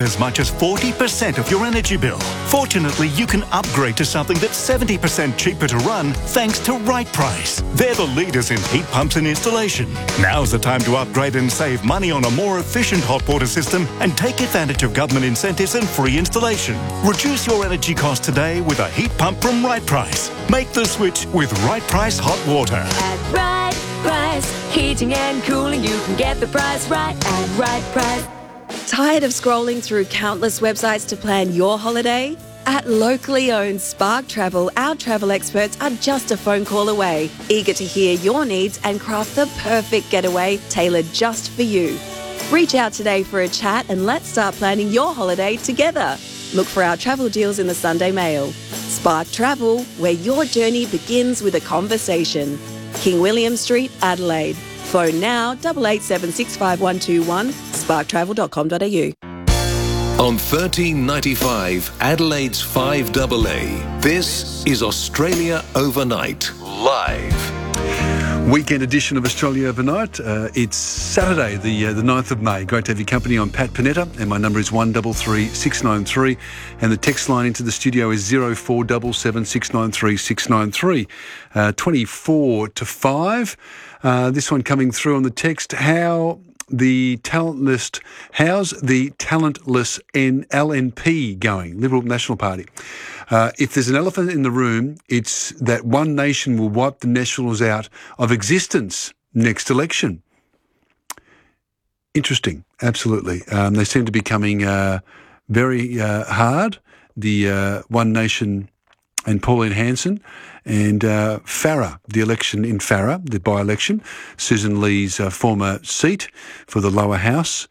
as much as 40% of your energy bill. Fortunately, you can upgrade to something that's 70% cheaper to run thanks to Right Price. They're the leaders in heat pumps and installation. Now's the time to upgrade and save money on a more efficient hot water system and take advantage of government incentives and free installation. Reduce your energy cost today with a heat pump from Right Price. Make the switch with Right Price Hot Water. At Right Price, heating and cooling, you can get the price right at Right Price. Tired of scrolling through countless websites to plan your holiday? At locally owned Spark Travel, our travel experts are just a phone call away, eager to hear your needs and craft the perfect getaway tailored just for you. Reach out today for a chat and let's start planning your holiday together. Look for our travel deals in the Sunday Mail. Spark Travel, where your journey begins with a conversation. King William Street, Adelaide. Phone now 88765121, sparktravel.com.au. On 1395 Adelaide's 5AA, this is Australia Overnight, live. Weekend edition of Australia Overnight. It's Saturday, the 9th of May. Great to have your company. I'm Pat Panetta, and my number is 133693, and the text line into the studio is 0477693693. 24 to 5. This one coming through on the text. How's the talentless LNP going? Liberal National Party. If there's an elephant in the room, it's that one nation will wipe the Nationals out of existence next election. Interesting, absolutely. They seem to be coming very hard. The One Nation and Pauline Hanson and Farrer, the election in Farrer, the by-election, Susan Lee's former seat for the lower house,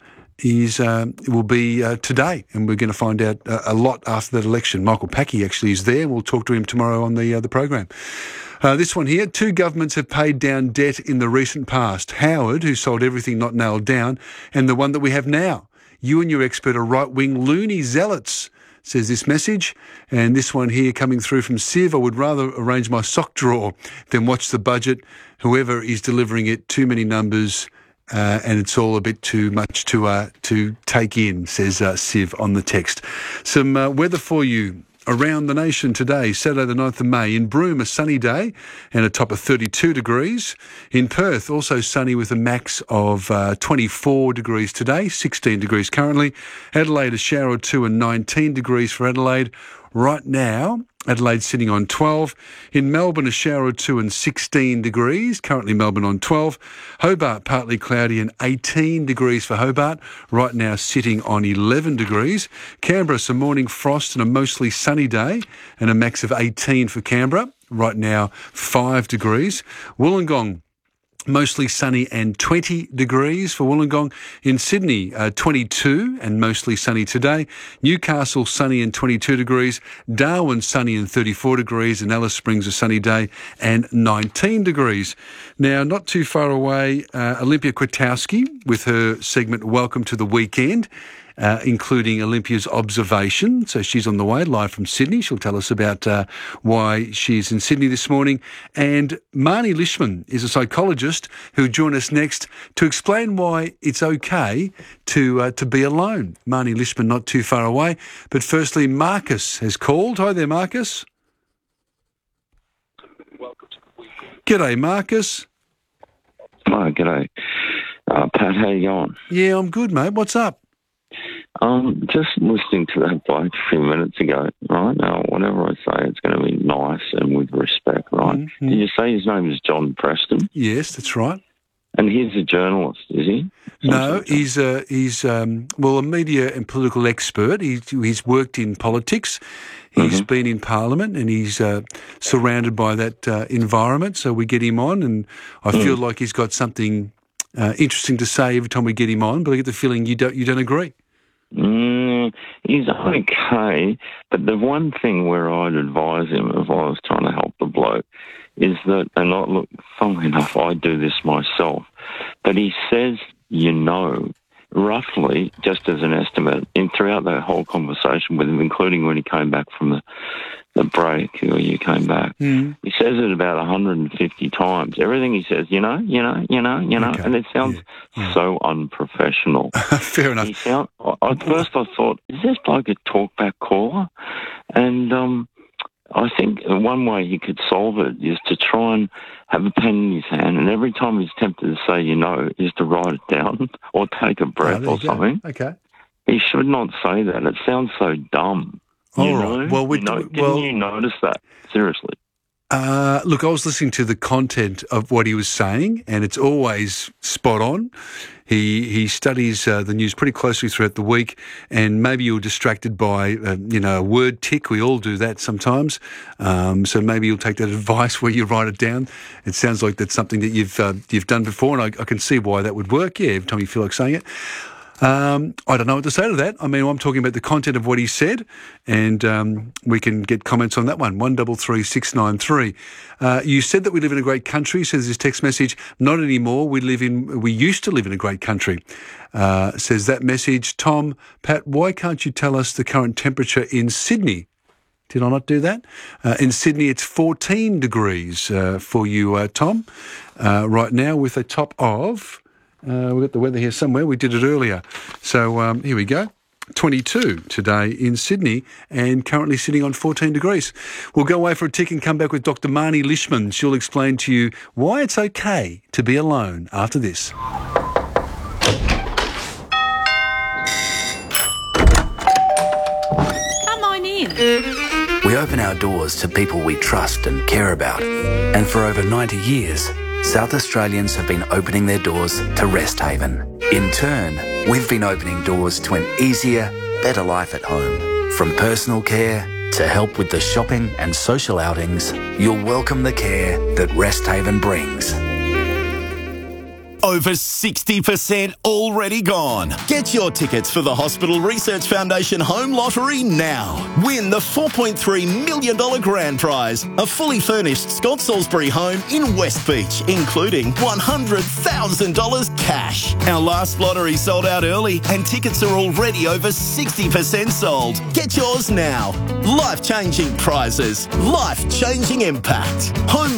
will be today, and we're going to find out a lot after that election. Michael Packey actually is there. We'll talk to him tomorrow on the program. This one here, 2 governments have paid down debt in the recent past. Howard, who sold everything not nailed down, and the one that we have now. You and your expert are right-wing loony zealots, says this message. And this one here coming through from Siv, I would rather arrange my sock drawer than watch the budget. Whoever is delivering it, too many numbers, and it's all a bit too much to take in, says Siv on the text. Some weather for you around the nation today, Saturday the 9th of May. In Broome, a sunny day and a top of 32 degrees. In Perth, also sunny with a max of 24 degrees today, 16 degrees currently. Adelaide, a shower or two and 19 degrees for Adelaide. Right now, Adelaide's sitting on 12. In Melbourne, a shower or two and 16 degrees. Currently Melbourne on 12. Hobart, partly cloudy and 18 degrees for Hobart. Right now sitting on 11 degrees. Canberra, some morning frost and a mostly sunny day and a max of 18 for Canberra. Right now 5 degrees. Wollongong, mostly sunny and 20 degrees for Wollongong. In Sydney, 22 and mostly sunny today. Newcastle, sunny and 22 degrees. Darwin, sunny and 34 degrees. And Alice Springs, a sunny day and 19 degrees. Now, not too far away, Olympia Kwiatkowski with her segment Welcome to the Weekend, including Olympia's observation. So she's on the way, live from Sydney. She'll tell us about why she's in Sydney this morning. And Marnie Lishman is a psychologist who'll join us next to explain why it's okay to be alone. Marnie Lishman not too far away. But firstly, Marcus has called. Hi there, Marcus. Welcome to the weekend. G'day, Marcus. Hi, g'day. Pat, how you going? Yeah, I'm good, mate. What's up? Just listening to that bloke a few minutes ago, right? Now, whatever I say, it's going to be nice and with respect, right? Mm-hmm. Did you say his name is John Preston? Yes, that's right. And he's a journalist, is he? No, he's a media and political expert. He's worked in politics. He's been in Parliament and he's surrounded by that environment. So we get him on, and I feel like he's got something interesting to say every time we get him on. But I get the feeling you don't agree. He's okay, but the one thing where I'd advise him if I was trying to help the bloke is that, and look, funnily enough, I do this myself, but he says, roughly, just as an estimate, throughout the whole conversation with him, including when he came back from the break, or you came back, he says it about 150 times. Everything he says, you know, Okay. and it sounds so unprofessional. Fair enough. At first I thought, is this bloke a talkback caller? And I think one way he could solve it is to try and have a pen in his hand, and every time he's tempted to say, is to write it down or take a breath or something. Okay. He should not say that. It sounds so dumb. All right. Well, didn't you notice that? Seriously. Look, I was listening to the content of what he was saying, and it's always spot on. He studies the news pretty closely throughout the week, and maybe you're distracted by, a word tick. We all do that sometimes. So maybe you'll take that advice where you write it down. It sounds like that's something that you've done before, and I can see why that would work. Yeah, every time you feel like saying it. I don't know what to say to that. I mean, I'm talking about the content of what he said, and we can get comments on that one. 133693. You said that we live in a great country, says this text message. Not anymore. We used to live in a great country, says that message. Tom, Pat, why can't you tell us the current temperature in Sydney? Did I not do that? In Sydney, it's 14 degrees for you, Tom, right now, with a top of... we've got the weather here somewhere. We did it earlier. So here we go. 22 today in Sydney and currently sitting on 14 degrees. We'll go away for a tick and come back with Dr. Marnie Lishman. She'll explain to you why it's okay to be alone after this. Come on in. We open our doors to people we trust and care about. And for over 90 years, South Australians have been opening their doors to Rest Haven. In turn, we've been opening doors to an easier, better life at home. From personal care to help with the shopping and social outings, you'll welcome the care that Rest Haven brings. Over 60% already gone. Get your tickets for the Hospital Research Foundation Home Lottery now. Win the $4.3 million grand prize, a fully furnished Scott Salisbury home in West Beach, including $100,000 cash. Our last lottery sold out early and tickets are already over 60% sold. Get yours now. Life-changing prizes. Life-changing impact.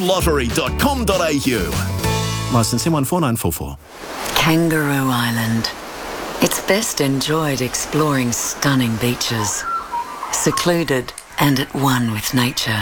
homelottery.com.au. Licence M14944. Kangaroo Island. It's best enjoyed exploring stunning beaches, secluded and at one with nature,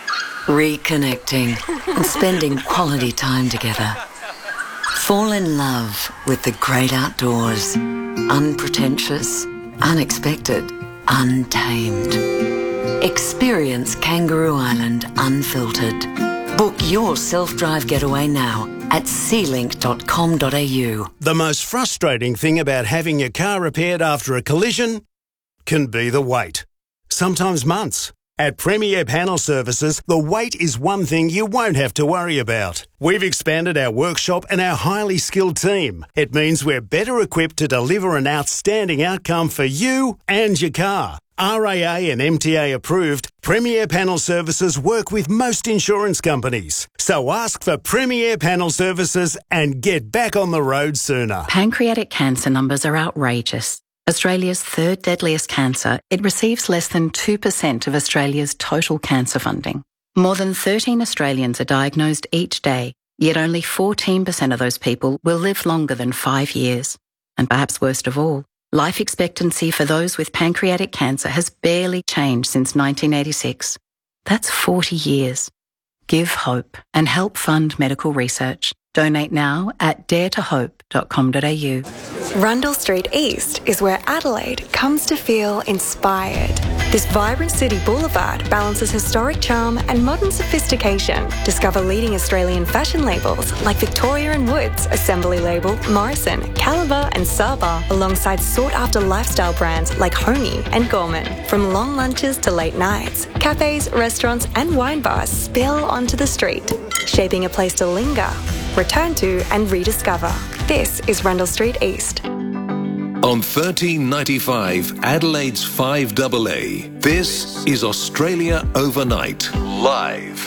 reconnecting and spending quality time together. Fall in love with the great outdoors, unpretentious, unexpected, untamed. Experience Kangaroo Island unfiltered. Book your self-drive getaway now at sealink.com.au. The most frustrating thing about having your car repaired after a collision can be the wait. Sometimes months. At Premier Panel Services, the wait is one thing you won't have to worry about. We've expanded our workshop and our highly skilled team. It means we're better equipped to deliver an outstanding outcome for you and your car. RAA and MTA approved, Premier Panel Services work with most insurance companies. So ask for Premier Panel Services and get back on the road sooner. Pancreatic cancer numbers are outrageous. Australia's third deadliest cancer, it receives less than 2% of Australia's total cancer funding. More than 13 Australians are diagnosed each day, yet only 14% of those people will live longer than 5 years. And perhaps worst of all, life expectancy for those with pancreatic cancer has barely changed since 1986. That's 40 years. Give hope and help fund medical research. Donate now at daretohope.com.au. Rundle Street East is where Adelaide comes to feel inspired. This vibrant city boulevard balances historic charm and modern sophistication. Discover leading Australian fashion labels like Victoria & Woods, Assembly Label, Morrison, Caliber and Saba, alongside sought-after lifestyle brands like Homey and Gorman. From long lunches to late nights, cafes, restaurants and wine bars spill onto the street, shaping a place to linger, return to and rediscover. This is Rundle Street East. On 1395 Adelaide's 5AA, this is Australia Overnight, live.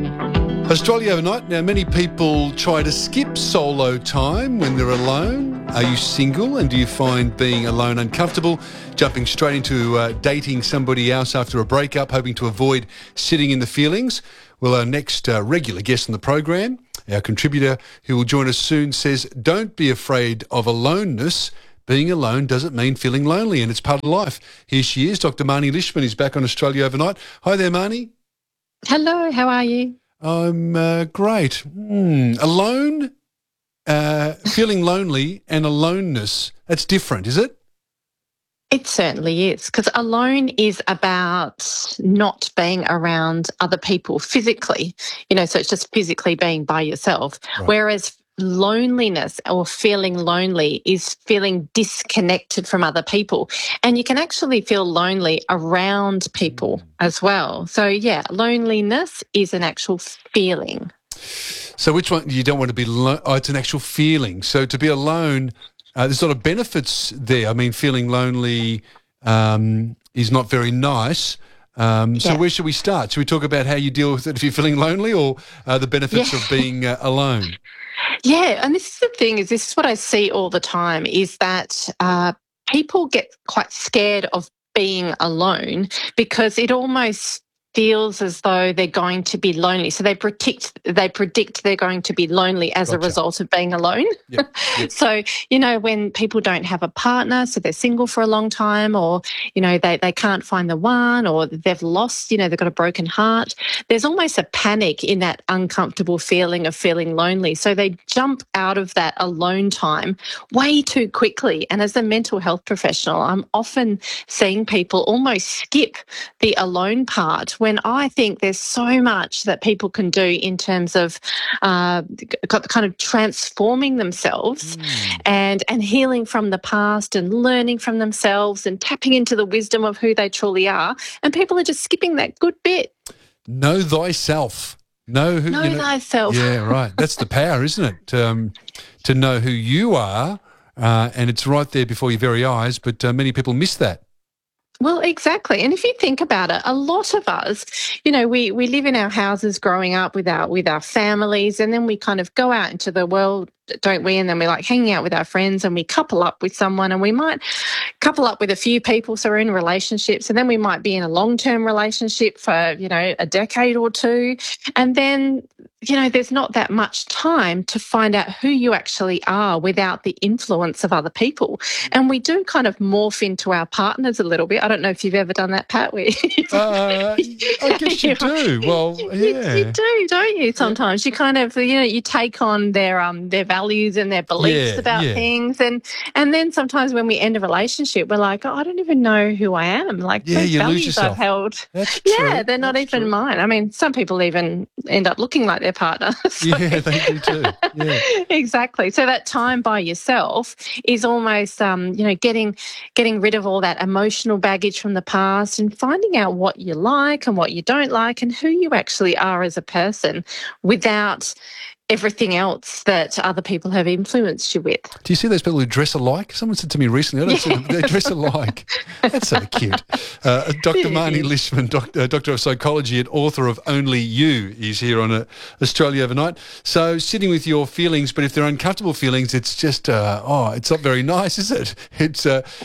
Australia Overnight. Now, many people try to skip solo time when they're alone. Are you single and do you find being alone uncomfortable? Jumping straight into dating somebody else after a breakup, hoping to avoid sitting in the feelings? Well, our next regular guest on the program, our contributor who will join us soon, says don't be afraid of aloneness. Being alone doesn't mean feeling lonely, and it's part of life. Here she is, Dr. Marnie Lishman is back on Australia Overnight. Hi there, Marnie. Hello, how are you? I'm great. Alone, feeling lonely and aloneness, that's different, is it? It certainly is, because alone is about not being around other people physically, so it's just physically being by yourself. Right. Whereas loneliness or feeling lonely is feeling disconnected from other people. And you can actually feel lonely around people as well. So, yeah, loneliness is an actual feeling. So which one you don't want to be it's an actual feeling. So to be alone, there's a lot of benefits there. I mean, feeling lonely is not very nice. So where should we start? Should we talk about how you deal with it if you're feeling lonely, or the benefits of being alone? Yeah, and this is the thing, this is what I see all the time, is that people get quite scared of being alone because it almost feels as though they're going to be lonely. So they predict they're going to be lonely as a result of being alone. Yep. So, when people don't have a partner, so they're single for a long time, or, they can't find the one, or they've lost, they've got a broken heart, there's almost a panic in that uncomfortable feeling of feeling lonely. So they jump out of that alone time way too quickly. And as a mental health professional, I'm often seeing people almost skip the alone part, when I think there's so much that people can do in terms of kind of transforming themselves and healing from the past and learning from themselves and tapping into the wisdom of who they truly are. And people are just skipping that good bit. Know thyself. Know thyself. Yeah, right. That's the power, isn't it? To know who you are, and it's right there before your very eyes, but many people miss that. Well, exactly. And if you think about it, a lot of us, we live in our houses growing up with our families, and then we kind of go out into the world, don't we? And then we're like hanging out with our friends, and we couple up with someone, and we might couple up with a few people, so we're in relationships, and then we might be in a long-term relationship for, a decade or two. And then, there's not that much time to find out who you actually are without the influence of other people. And we do kind of morph into our partners a little bit. I don't know if you've ever done that, Pat. I guess you do. Well, yeah. You do, don't you? Sometimes you kind of, you take on their values and their beliefs about things. And then sometimes when we end a relationship, we're like, I don't even know who I am. Like, those values I've held. That's true. They're not even mine. I mean, some people even end up looking like their partner. So. Yeah, they do too. Yeah. Exactly. So that time by yourself is almost, getting rid of all that emotional baggage from the past and finding out what you like and what you don't like and who you actually are as a person without everything else that other people have influenced you with. Do you see those people who dress alike? Someone said to me recently, they dress alike. That's so cute. Dr. Marnie Lishman, Doctor of Psychology and author of Only You, is here on Australia Overnight. So sitting with your feelings, but if they're uncomfortable feelings, it's just, it's not very nice, is it? It's,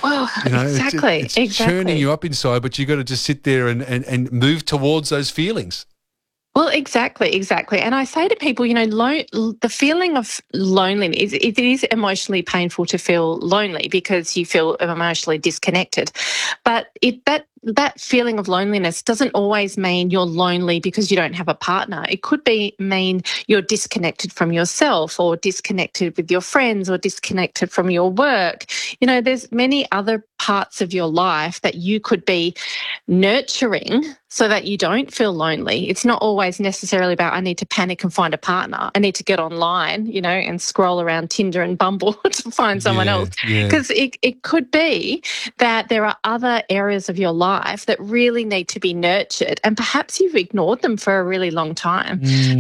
exactly. It's churning you up inside, but you've got to just sit there and move towards those feelings. Well, exactly. And I say to people, the feeling of loneliness, it is emotionally painful to feel lonely because you feel emotionally disconnected. But that feeling of loneliness doesn't always mean you're lonely because you don't have a partner. It could mean you're disconnected from yourself, or disconnected with your friends, or disconnected from your work. There's many other parts of your life that you could be nurturing so that you don't feel lonely. It's not always necessarily about, I need to panic and find a partner. I need to get online, and scroll around Tinder and Bumble to find someone else. Because it could be that there are other areas of your life that really need to be nurtured, and perhaps you've ignored them for a really long time.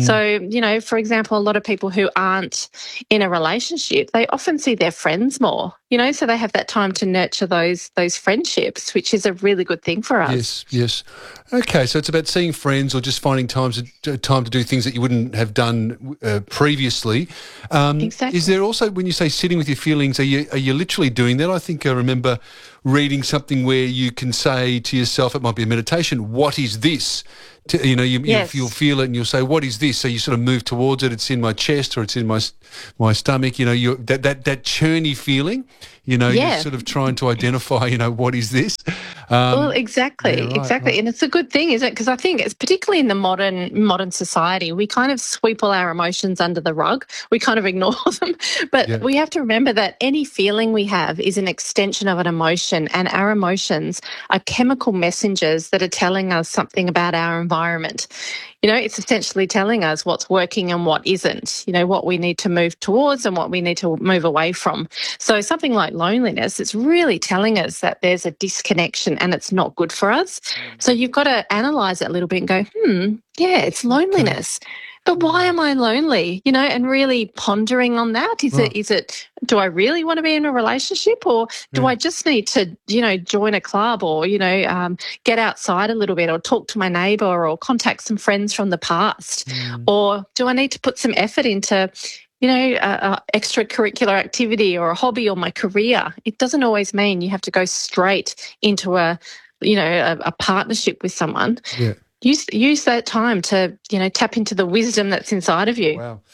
So, for example, a lot of people who aren't in a relationship, they often see their friends more, so they have that time to nurture those friendships, which is a really good thing for us. Yes. Okay, so it's about seeing friends or just finding time to do things that you wouldn't have done previously. Exactly. Is there also, when you say sitting with your feelings, are you literally doing that? I think I remember reading something where you can say to yourself, it might be a meditation, what is this? You'll feel it and you'll say, what is this? So you sort of move towards it. It's in my chest or it's in my stomach. That churny feeling, you're sort of trying to identify, what is this? Well, exactly, right. And it's a good thing, isn't it? Because I think it's particularly in the modern society, we kind of sweep all our emotions under the rug. We kind of ignore them. But we have to remember that any feeling we have is an extension of an emotion, and our emotions are chemical messengers that are telling us something about our environment. It's essentially telling us what's working and what isn't, what we need to move towards and what we need to move away from. So something like loneliness, it's really telling us that there's a disconnection and it's not good for us. So you've got to analyse it a little bit and go, it's loneliness. But why am I lonely? And really pondering on that. Is it, do I really want to be in a relationship, or do I just need to, join a club, or, get outside a little bit, or talk to my neighbour, or contact some friends from the past? Or do I need to put some effort into, a extracurricular activity or a hobby or my career? It doesn't always mean you have to go straight into a partnership with someone. Yeah. Use that time to, tap into the wisdom that's inside of you. Wow.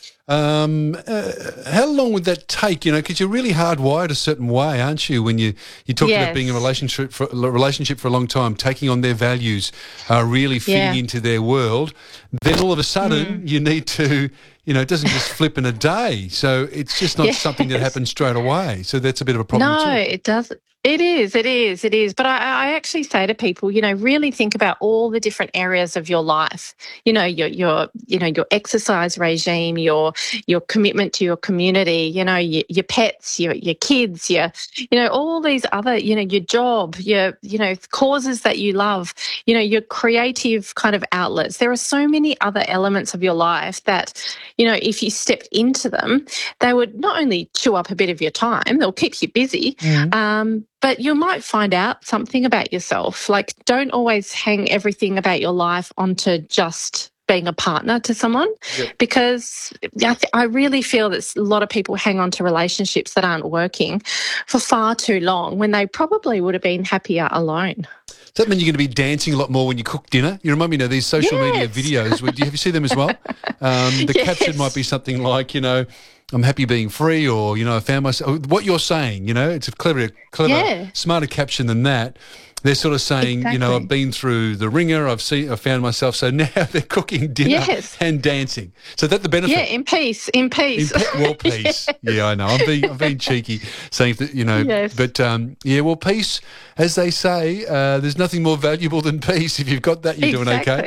How long would that take? Because you're really hardwired a certain way, aren't you? When you talked about being in a relationship for a long time, taking on their values, really fitting into their world. Then all of a sudden, you need to, it doesn't just flip in a day. So it's just not something that happens straight away. So that's a bit of a problem too. No, it doesn't. It is. But I actually say to people, really think about all the different areas of your life. Your exercise regime, your commitment to your community, your pets, your kids, all these other, your job, your causes that you love, your creative kind of outlets. There are so many other elements of your life that, if you stepped into them, they would not only chew up a bit of your time, they'll keep you busy, but you might find out something about yourself. Like, don't always hang everything about your life onto just being a partner to someone, because I really feel that a lot of people hang on to relationships that aren't working for far too long when they probably would have been happier alone. Does that mean you're going to be dancing a lot more when you cook dinner? You remind me of these social media videos. Have you seen them as well? The caption might be something like, I'm happy being free, or, I found myself. What you're saying, it's a clever, smarter caption than that. They're sort of saying, I've been through the ringer, I found myself, so now they're cooking dinner and dancing. So that's the benefit. Yeah, in peace. Well, peace. Yeah, I know. I'm being cheeky saying that, but well, peace, as they say, there's nothing more valuable than peace. If you've got that, you're doing okay.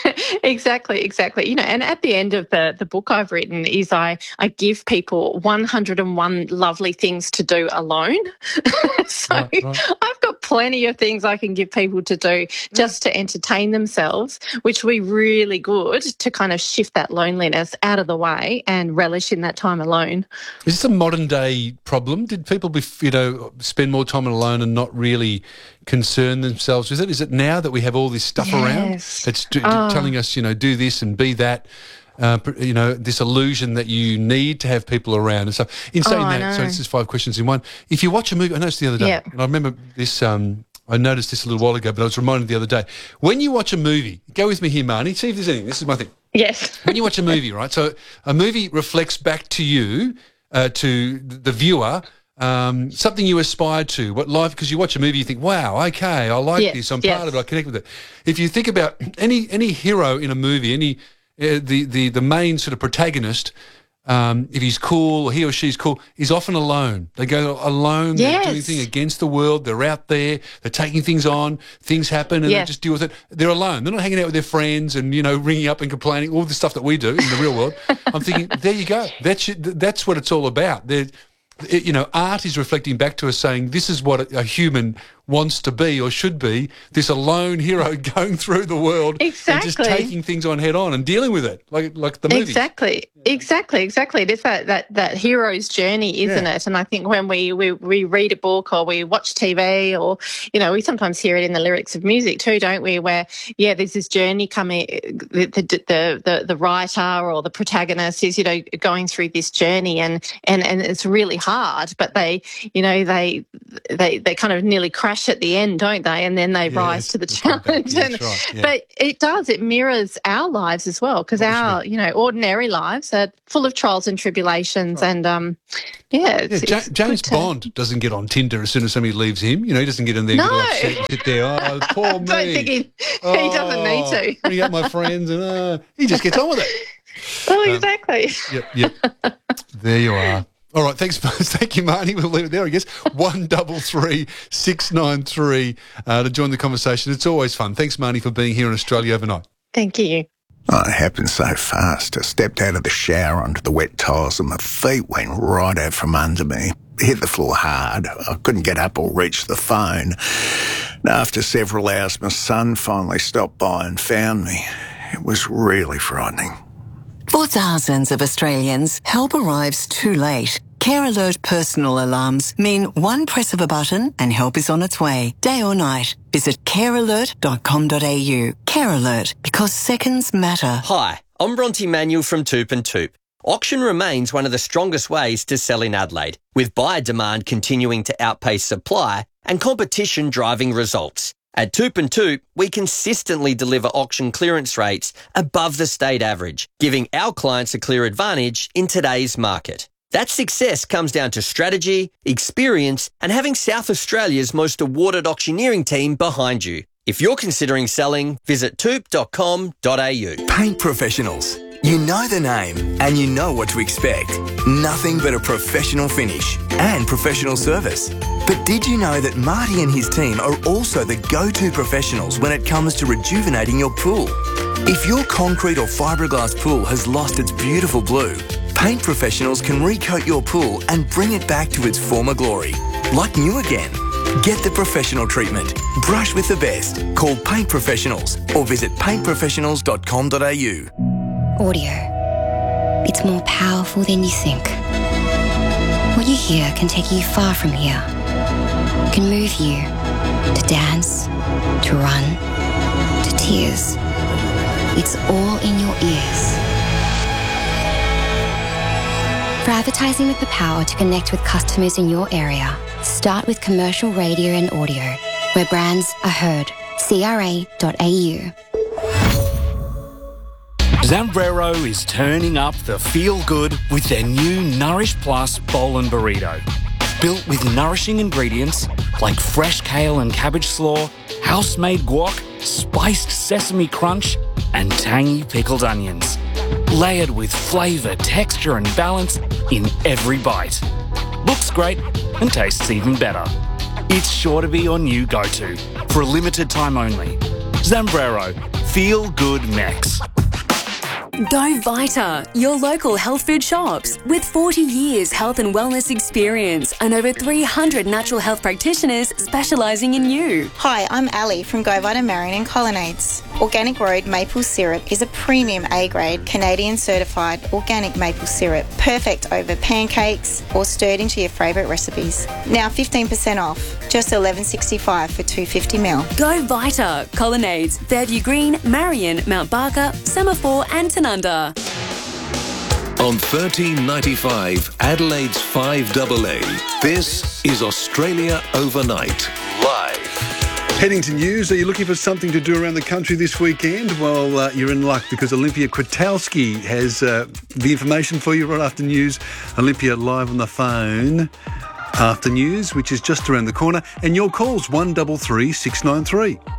Exactly. And at the end of the book I've written is I give people 101 lovely things to do alone. So I've got plenty of things I can give people to do just to entertain themselves, which will be really good to kind of shift that loneliness out of the way and relish in that time alone. Is this a modern day problem? Did people, spend more time alone and not really concern themselves with it? Is it now that we have all this stuff around that's telling us, do this and be that? This illusion that you need to have people around and stuff. In saying that, so this is 5 questions in one. If you watch a movie, I noticed the other day, and I remember this, I noticed this a little while ago, but I was reminded the other day. When you watch a movie, go with me here, Marnie, see if there's anything. This is my thing. Yes. When you watch a movie, right, so a movie reflects back to you, to the viewer, something you aspire to, what life, because you watch a movie, you think, wow, okay, I like this, I'm part of it, I connect with it. If you think about any hero in a movie, the main sort of protagonist, if he's cool or he or she's cool, is often alone. They go alone, they're doing things against the world, they're out there, they're taking things on, things happen and they just deal with it. They're alone. They're not hanging out with their friends and, ringing up and complaining, all the stuff that we do in the real world. I'm thinking, there you go. That's what it's all about. art is reflecting back to us saying this is what a human wants to be or should be, this alone hero going through the world and just taking things on head on and dealing with it, like the movie. Exactly. It is that hero's journey, isn't it? And I think when we read a book or we watch TV or, we sometimes hear it in the lyrics of music too, don't we, where, there's this journey coming, the writer or the protagonist is, going through this journey and it's really hard, but they kind of nearly crash at the end, don't they? And then they rise to the challenge. But it mirrors our lives as well, because our, ordinary lives are full of trials and tribulations. Right. And, James Bond doesn't get on Tinder as soon as somebody leaves him. He doesn't get in there and get upset and sit there. Oh, poor me. I don't think he doesn't need to. Bring out my friends and he just gets on with it. Oh, exactly. Yep. There you are. All right, thank you, Marnie. We'll leave it there, I guess. 133 693 to join the conversation. It's always fun. Thanks, Marnie, for being here in Australia overnight. Thank you. Oh, it happened so fast. I stepped out of the shower onto the wet tiles and my feet went right out from under me. Hit the floor hard. I couldn't get up or reach the phone. And after several hours, my son finally stopped by and found me. It was really frightening. For thousands of Australians, help arrives too late. Care Alert personal alarms mean one press of a button and help is on its way, day or night. Visit carealert.com.au. Care Alert, because seconds matter. Hi, I'm Bronte Manuel from Toop and Toop. Auction remains one of the strongest ways to sell in Adelaide, with buyer demand continuing to outpace supply and competition driving results. At Toop and Toop, we consistently deliver auction clearance rates above the state average, giving our clients a clear advantage in today's market. That success comes down to strategy, experience, and having South Australia's most awarded auctioneering team behind you. If you're considering selling, visit toop.com.au. Paint professionals. You know the name and you know what to expect. Nothing but a professional finish and professional service. But did you know that Marty and his team are also the go-to professionals when it comes to rejuvenating your pool? If your concrete or fiberglass pool has lost its beautiful blue, Paint Professionals can recoat your pool and bring it back to its former glory, like new again. Get the professional treatment. Brush with the best. Call Paint Professionals or visit paintprofessionals.com.au. Audio. It's more powerful than you think. What you hear can take you far from here. It can move you to dance, to run, to tears. It's all in your ears. For advertising with the power to connect with customers in your area, start with commercial radio and audio, where brands are heard. CRA.au. Zambrero is turning up the feel-good with their new Nourish Plus Bowl and Burrito. Built with nourishing ingredients like fresh kale and cabbage slaw, house-made guac, spiced sesame crunch, and tangy pickled onions. Layered with flavour, texture and balance in every bite. Looks great and tastes even better. It's sure to be your new go-to for a limited time only. Zambrero. Feel Good Mex. Go Vita, your local health food shops. With 40 years health and wellness experience and over 300 natural health practitioners specialising in you. Hi, I'm Ali from Go Vita Marion and Colonnades. Organic Road maple syrup is a premium A-grade Canadian certified organic maple syrup, perfect over pancakes or stirred into your favourite recipes. Now 15% off, just $11.65 for 250ml. Go Vita, Colonnades, Fairview Green, Marion, Mount Barker, Semaphore and Tanunda. On 1395, Adelaide's 5AA, this is Australia Overnight, live. Heading to news, are you looking for something to do around the country this weekend? Well, you're in luck because Olympia Kwiatkowski has the information for you right after news. Olympia live on the phone after news, which is just around the corner. And your calls, 133 693.